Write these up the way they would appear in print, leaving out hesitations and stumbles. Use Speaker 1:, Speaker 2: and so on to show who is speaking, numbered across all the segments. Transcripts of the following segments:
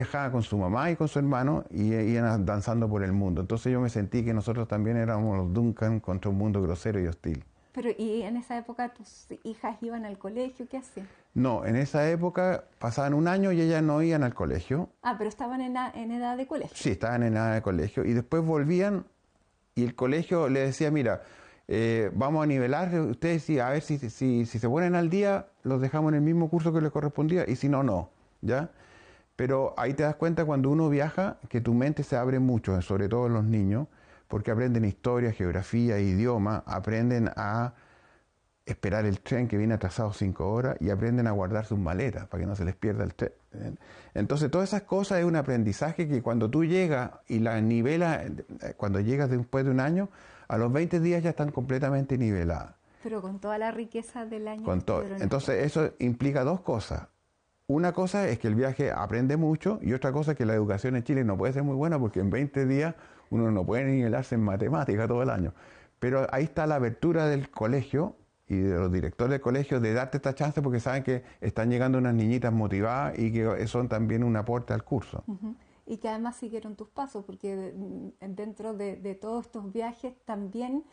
Speaker 1: viajaba con su mamá y con su hermano y iban danzando por el mundo. Entonces yo me sentí que nosotros también éramos los Duncan contra un mundo grosero y hostil.
Speaker 2: Pero, ¿y en esa época tus hijas iban al colegio? ¿Qué hacían?
Speaker 1: No, en esa época pasaban un año y ellas no iban al colegio.
Speaker 2: Ah, pero estaban en edad de colegio.
Speaker 1: Sí, estaban en edad de colegio y después volvían y el colegio le decía, mira, vamos a nivelar, ustedes sí, a ver si se ponen al día, los dejamos en el mismo curso que les correspondía y si no, no, ¿ya? Pero ahí te das cuenta cuando uno viaja que tu mente se abre mucho, sobre todo en los niños, porque aprenden historia, geografía, idioma, aprenden a esperar el tren que viene atrasado 5 horas y aprenden a guardar sus maletas para que no se les pierda el tren. Entonces todas esas cosas es un aprendizaje que cuando tú llegas y las nivelas, cuando llegas después de un año, a los 20 días ya están completamente niveladas.
Speaker 2: Pero con toda la riqueza del año
Speaker 1: Con
Speaker 2: que
Speaker 1: todo.
Speaker 2: estuvieron
Speaker 1: Entonces eso implica dos cosas. Una cosa es que el viaje aprende mucho y otra cosa es que la educación en Chile no puede ser muy buena porque en 20 días uno no puede nivelarse en matemática todo el año. Pero ahí está la apertura del colegio y de los directores del colegio de darte esta chance porque saben que están llegando unas niñitas motivadas y que son también un aporte al curso.
Speaker 2: Ujú. Y que además siguieron tus pasos, porque dentro de todos estos viajes también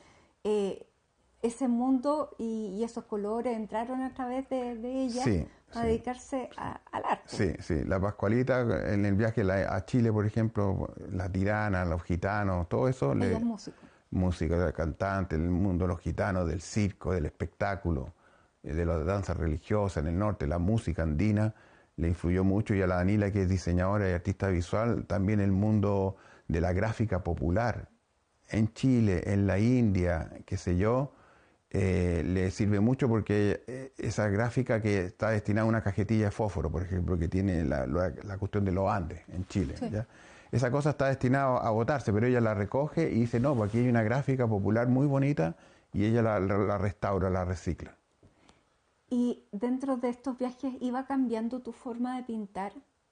Speaker 2: ese mundo y esos colores entraron a través de ella
Speaker 1: Sí,
Speaker 2: a
Speaker 1: sí.
Speaker 2: dedicarse al arte.
Speaker 1: Sí, sí. La Pascualita en el viaje a Chile, por ejemplo, la tirana, los gitanos, todo eso.
Speaker 2: Ella es músico.
Speaker 1: Música, de cantante, el mundo de los gitanos, del circo, del espectáculo, de la danza religiosa en el norte, la música andina, le influyó mucho y a la Danila, que es diseñadora y artista visual, también el mundo de la gráfica popular. En Chile, en la India, qué sé yo, le sirve mucho porque esa gráfica que está destinada a una cajetilla de fósforo, por ejemplo, que tiene la cuestión de los Andes en Chile,
Speaker 2: Sí.
Speaker 1: ¿ya? Esa cosa está destinada a botarse, pero ella la recoge y dice, no, pues aquí hay una gráfica popular muy bonita y ella la restaura, la recicla.
Speaker 2: Y dentro de estos viajes iba cambiando tu forma de pintar.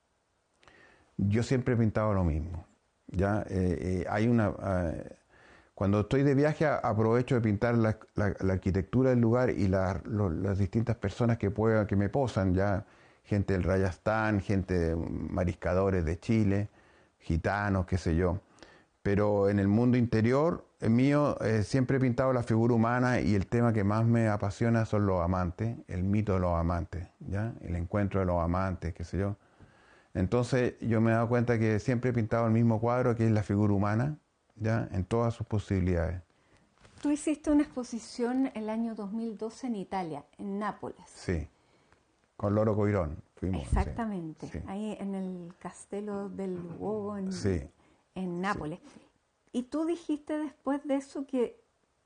Speaker 1: Yo siempre he pintado lo mismo, ¿ya? Hay una... cuando estoy de viaje aprovecho de pintar la arquitectura del lugar y las distintas personas que me posan, ya gente del Rayastán, gente mariscadores de Chile, gitanos, qué sé yo. Pero en el mundo interior mío siempre he pintado la figura humana y el tema que más me apasiona son los amantes, el mito de los amantes, ¿ya? El encuentro de los amantes, qué sé yo. Entonces yo me he dado cuenta que siempre he pintado el mismo cuadro que es la figura humana, ¿ya? En todas sus posibilidades.
Speaker 2: Tú hiciste una exposición el año 2012 en Italia, en Nápoles.
Speaker 1: Sí, con Loro Coirón fuimos.
Speaker 2: Exactamente,
Speaker 1: Sí,
Speaker 2: ahí en el Castello del Uovo
Speaker 1: sí,
Speaker 2: en Nápoles. Y tú dijiste después de eso que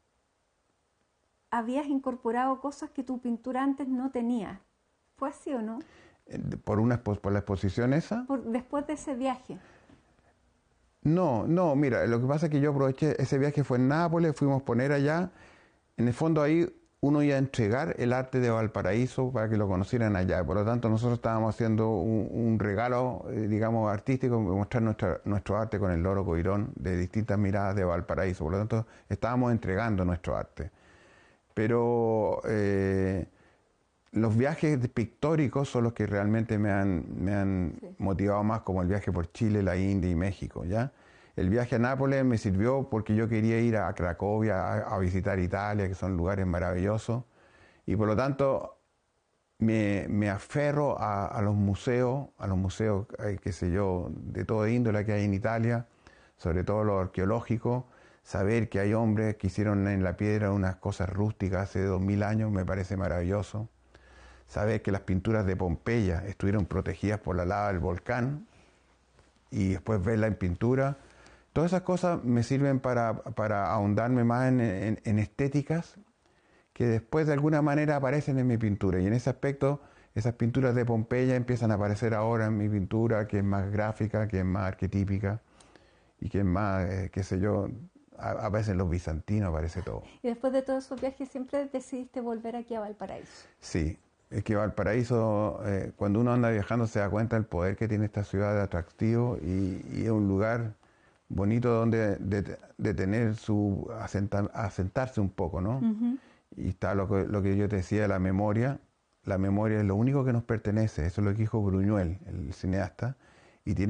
Speaker 2: habías incorporado cosas que tu pintura antes no tenía. ¿Fue así o no?
Speaker 1: ¿Por la exposición esa?
Speaker 2: Después de ese viaje.
Speaker 1: No, no, mira, lo que pasa es que yo aproveché, ese viaje fue en Nápoles, fuimos a poner allá, en el fondo ahí uno iba a entregar el arte de Valparaíso para que lo conocieran allá, por lo tanto nosotros estábamos haciendo un regalo, digamos, artístico, mostrar nuestro arte con el Loro Coirón de distintas miradas de Valparaíso, por lo tanto estábamos entregando nuestro arte. Pero los viajes pictóricos son los que realmente me han
Speaker 2: Sí.
Speaker 1: motivado más, como el viaje por Chile, la India y México, ¿ya? El viaje a Nápoles me sirvió porque yo quería ir a Cracovia, a visitar Italia, que son lugares maravillosos, y por lo tanto me aferro a los museos, qué sé yo, de toda índole que hay en Italia, sobre todo los arqueológicos. Saber que hay hombres que hicieron en la piedra unas cosas rústicas hace 2000 años me parece maravilloso. Saber que las pinturas de Pompeya estuvieron protegidas por la lava del volcán y después verla en pintura. Todas esas cosas me sirven para ahondarme más en estéticas que después de alguna manera aparecen en mi pintura. Y en ese aspecto, esas pinturas de Pompeya empiezan a aparecer ahora en mi pintura, que es más gráfica, que es más arquetípica y que es más, qué sé yo, a veces en los bizantinos aparece todo.
Speaker 2: Y después de todos esos viajes siempre decidiste volver aquí a Valparaíso.
Speaker 1: Sí, es que Valparaíso, cuando uno anda viajando se da cuenta del poder que tiene esta ciudad de atractivo y es un lugar bonito donde detener asentarse un poco, ¿no?
Speaker 2: Ujú.
Speaker 1: Y está lo que yo te decía de la memoria. La memoria es lo único que nos pertenece, eso es lo que dijo Buñuel, el cineasta.